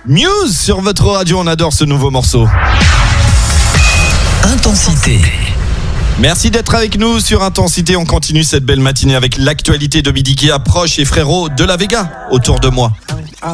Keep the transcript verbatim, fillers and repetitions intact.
Muse sur votre radio, on adore ce nouveau morceau. Intensité. Merci d'être avec nous sur Intensité. On continue cette belle matinée avec l'actualité de midi qui approche et frérot de la Vega autour de moi.